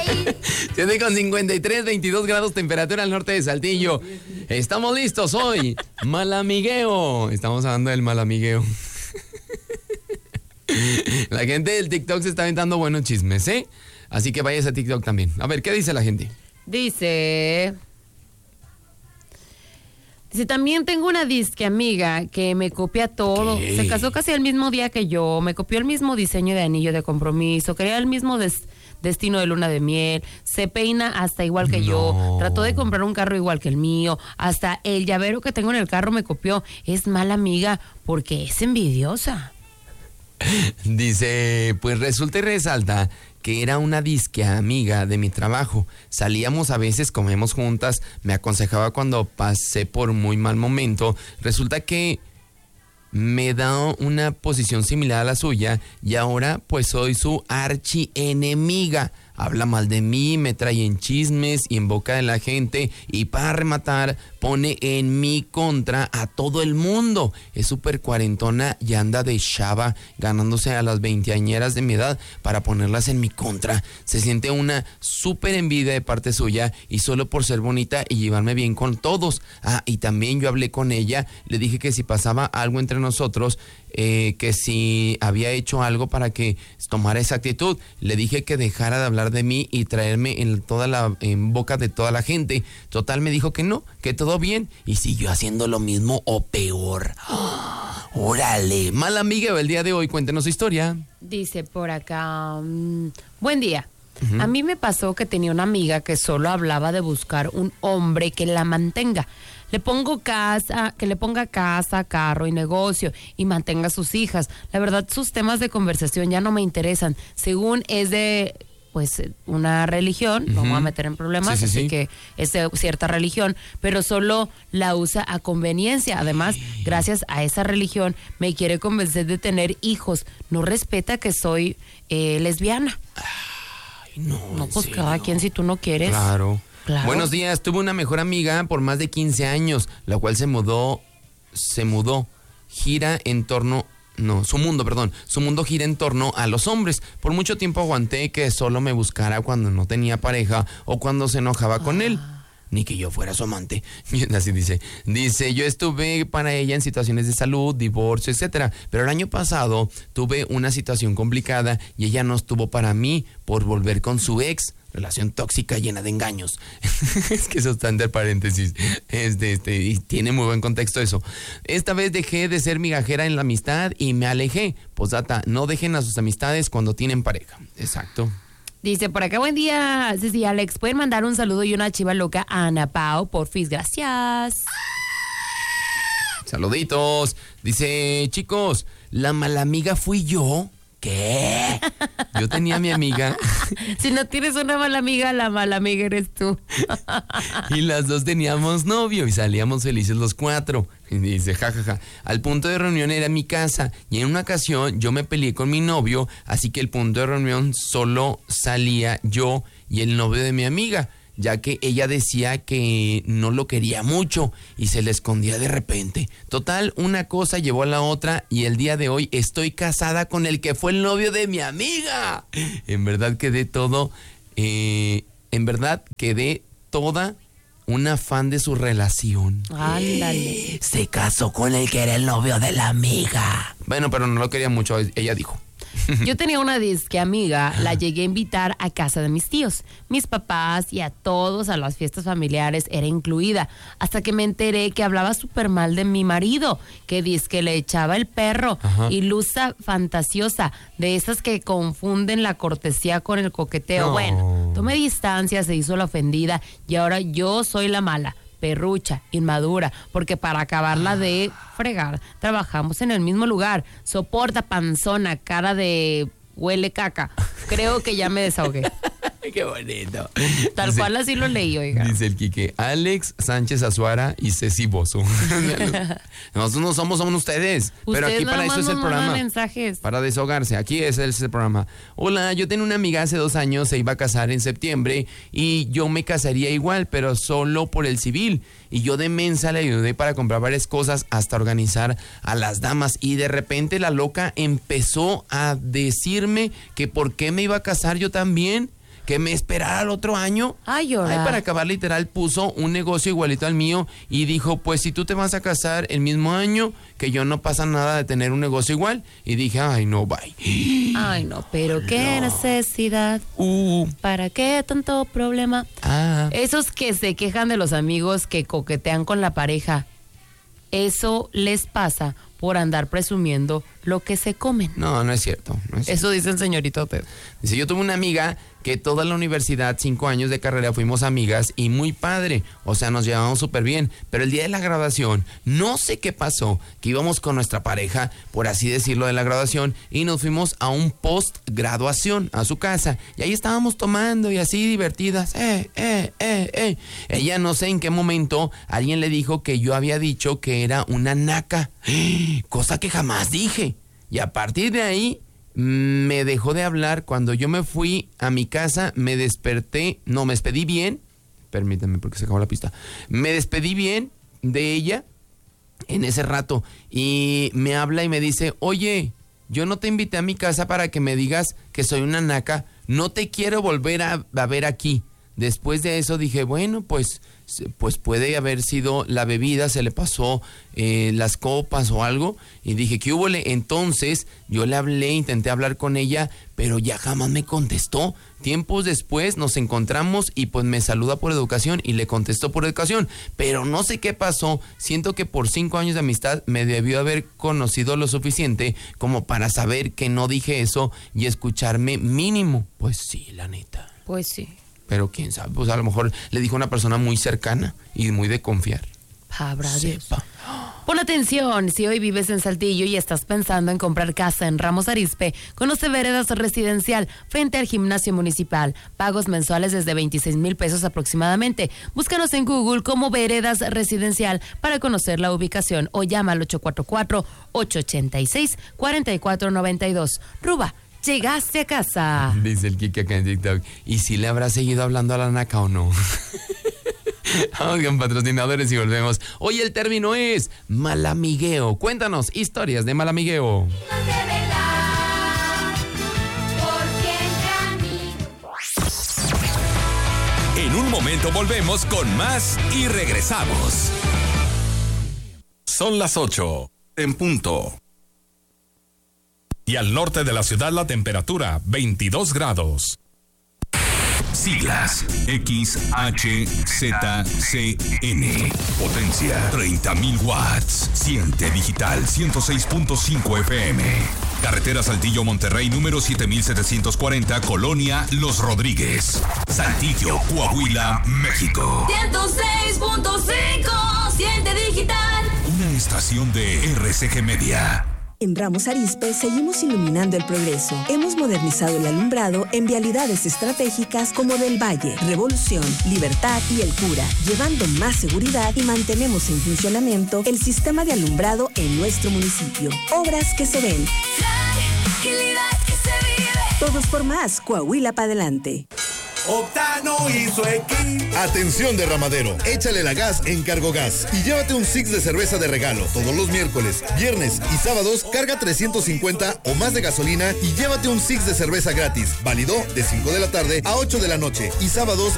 Tiene con 53, 22 grados temperatura al norte de Saltillo. Estamos listos hoy. Malamigueo. Estamos hablando del malamigueo. La gente del TikTok se está aventando buenos chismes, ¿eh? Así que vayas a TikTok también. A ver, ¿qué dice la gente? Dice, también tengo una disque amiga que me copia todo. ¿Qué? Se casó casi el mismo día que yo, me copió el mismo diseño de anillo de compromiso, quería el mismo destino de luna de miel, se peina hasta igual que yo, trató de comprar un carro igual que el mío, hasta el llavero que tengo en el carro me copió. Es mala amiga porque es envidiosa. Dice, pues resulta y resalta que era una disque amiga de mi trabajo. Salíamos a veces, comemos juntas, me aconsejaba cuando pasé por muy mal momento. Resulta que me da una posición similar a la suya y ahora pues soy su archienemiga. Habla mal de mí, me trae en chismes y en boca de la gente y para rematar pone en mi contra a todo el mundo. Es súper cuarentona y anda de chava ganándose a las veinteañeras de mi edad para ponerlas en mi contra. Se siente una súper envidia de parte suya y solo por ser bonita y llevarme bien con todos. Ah, y también yo hablé con ella, le dije que si pasaba algo entre nosotros, que si había hecho algo para que tomara esa actitud. Le dije que dejara de hablar de mí y traerme en boca de toda la gente. Total, me dijo que no, que todo bien, y siguió haciendo lo mismo o peor. ¡Órale! Mala amiga del día de hoy, cuéntenos su historia. Dice por acá, buen día. A mí me pasó que tenía una amiga que solo hablaba de buscar un hombre que la mantenga. Que le ponga casa, carro y negocio y mantenga a sus hijas. La verdad, sus temas de conversación ya no me interesan. Según es de pues una religión, no me voy a meter en problemas, así que es de cierta religión, pero solo la usa a conveniencia. Además, gracias a esa religión, me quiere convencer de tener hijos. No respeta que soy lesbiana. Ay, no, pues cada quien, si tú no quieres. Claro. Buenos días. días, tuve una mejor amiga por más de 15 años, la cual su mundo gira en torno a los hombres. Por mucho tiempo aguanté que solo me buscara cuando no tenía pareja o cuando se enojaba con él. Ni que yo fuera su amante. Así dice, yo estuve para ella en situaciones de salud, divorcio, etcétera. Pero el año pasado tuve una situación complicada y ella no estuvo para mí por volver con su ex. Relación tóxica llena de engaños. Es que eso está entre paréntesis. Y tiene muy buen contexto eso. Esta vez dejé de ser migajera en la amistad y me alejé. Postdata, no dejen a sus amistades cuando tienen pareja. Exacto. Dice por acá, buen día, Ceci, Alex, ¿pueden mandar un saludo y una chiva loca a Ana Pao, porfis? Gracias. Saluditos. Dice, chicos, la malamiga fui yo. ¿Qué? Yo tenía a mi amiga. Si no tienes una mala amiga, la mala amiga eres tú. Y las dos teníamos novio y salíamos felices los cuatro. Y dice, jajaja. Al punto de reunión era mi casa y en una ocasión yo me peleé con mi novio, así que el punto de reunión solo salía yo y el novio de mi amiga, ya que ella decía que no lo quería mucho y se le escondía de repente. Total, una cosa llevó a la otra y el día de hoy estoy casada con el que fue el novio de mi amiga. En verdad quedé toda una fan de su relación. Ándale. Se casó con el que era el novio de la amiga. Bueno, pero no lo quería mucho, ella dijo. Yo tenía una disque amiga, la llegué a invitar a casa de mis tíos, mis papás y a todos a las fiestas familiares era incluida, hasta que me enteré que hablaba súper mal de mi marido, que disque le echaba el perro. Ajá. Ilusa fantasiosa, de esas que confunden la cortesía con el coqueteo. No. Bueno, tomé distancia, se hizo la ofendida y ahora yo soy la mala. Perrucha, inmadura, porque para acabarla de fregar, trabajamos en el mismo lugar. Soporta, panzona, cara de huele caca. Creo que ya me desahogué. Qué bonito. Tal cual así lo leí, oiga. Dice el Quique, Alex Sánchez Azuara y Ceci Bozo. Nosotros no somos ustedes. Pero aquí para eso es el programa. Mensajes. Para desahogarse, aquí es el programa. Hola, yo tenía una amiga hace 2 años, se iba a casar en septiembre y yo me casaría igual, pero solo por el civil. Y yo de mensa le ayudé para comprar varias cosas hasta organizar a las damas. Y de repente la loca empezó a decirme que por qué me iba a casar yo también. que me esperara el otro año. Ay, ahora. Ay, para acabar literal puso un negocio igualito al mío y dijo, pues si tú te vas a casar el mismo año, que yo no pasa nada de tener un negocio igual. Y dije, ay, no, bye. Ay, no, pero qué necesidad. ¿Para qué tanto problema? Esos que se quejan de los amigos que coquetean con la pareja, eso les pasa por andar presumiendo lo que se comen. No es cierto. Eso dice el señorito Ted. Dice, yo tuve una amiga que toda la universidad, 5 años de carrera, fuimos amigas y muy padre. O sea, nos llevamos súper bien. Pero el día de la graduación, no sé qué pasó, que íbamos con nuestra pareja, por así decirlo, de la graduación, y nos fuimos a un post-graduación, a su casa. Y ahí estábamos tomando y así divertidas. Ella no sé en qué momento alguien le dijo que yo había dicho que era una naca. Cosa que jamás dije. Y a partir de ahí me dejó de hablar. Cuando yo me fui a mi casa, me despedí bien. Permítanme porque se acabó la pista. Me despedí bien de ella en ese rato. Y me habla y me dice, oye, yo no te invité a mi casa para que me digas que soy una naca. No te quiero volver a ver aquí. Después de eso dije, bueno, pues puede haber sido la bebida, se le pasó las copas o algo. Y dije, ¿qué hubo? Entonces yo le hablé, intenté hablar con ella, pero ya jamás me contestó. Tiempos después nos encontramos y pues me saluda por educación y le contestó por educación. Pero no sé qué pasó, siento que por 5 años de amistad me debió haber conocido lo suficiente como para saber que no dije eso y escucharme mínimo. Pues sí, la neta. Pues sí. Pero quién sabe, pues a lo mejor le dijo a una persona muy cercana y muy de confiar. Habrá Dios. Pon atención, si hoy vives en Saltillo y estás pensando en comprar casa en Ramos Arizpe, conoce Veredas Residencial frente al gimnasio municipal. Pagos mensuales desde 26,000 pesos aproximadamente. Búscanos en Google como Veredas Residencial para conocer la ubicación o llama al 844-886-4492. Ruba, llegaste a casa. Dice el Kike acá en TikTok. ¿Y si le habrá seguido hablando a la naca o no? Vamos con patrocinadores y volvemos. Hoy el término es malamigueo. Cuéntanos historias de malamigueo. En un momento volvemos con más y regresamos. Son las 8 en punto. Y al norte de la ciudad la temperatura 22 grados. Siglas XHZCN. Potencia 30,000 watts. Siente digital 106.5 FM. Carretera Saltillo Monterrey número 7740, Colonia Los Rodríguez. Saltillo, Coahuila, México. 106.5. Siente digital. Una estación de RCG Media. En Ramos Arizpe seguimos iluminando el progreso. Hemos modernizado el alumbrado en vialidades estratégicas como Del Valle, Revolución, Libertad y El Cura, llevando más seguridad y mantenemos en funcionamiento el sistema de alumbrado en nuestro municipio. Obras que se ven. Tranquilidad que se vive. Todos por más. Coahuila para adelante. Octano y su equipo. Atención derramadero, échale la gas en Cargogas y llévate un six de cerveza de regalo. Todos los miércoles, viernes y sábados carga 350 o más de gasolina y llévate un six de cerveza gratis. Válido de 5 de la tarde a 8 de la noche y sábados